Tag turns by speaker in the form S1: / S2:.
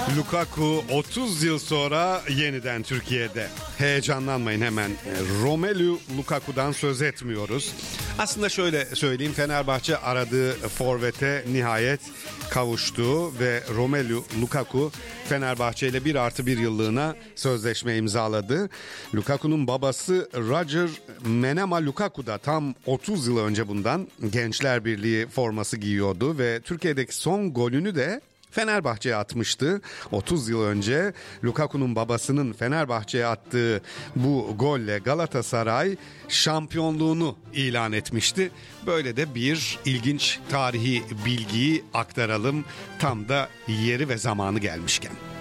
S1: Lukaku 30 yıl sonra yeniden Türkiye'de. Heyecanlanmayın hemen. Romelu Lukaku'dan söz etmiyoruz. Aslında şöyle söyleyeyim, Fenerbahçe aradığı forvete nihayet kavuştu ve Romelu Lukaku Fenerbahçe ile 1+1 yıllığına sözleşme imzaladı. Lukaku'nun babası Roger Menema Lukaku da tam 30 yıl önce bundan Gençler Birliği forması giyiyordu ve Türkiye'deki son golünü de Fenerbahçe'ye atmıştı. 30 yıl önce Lukaku'nun babasının Fenerbahçe'ye attığı bu golle Galatasaray şampiyonluğunu ilan etmişti. Böyle de bir ilginç tarihi bilgiyi aktaralım tam da yeri ve zamanı gelmişken.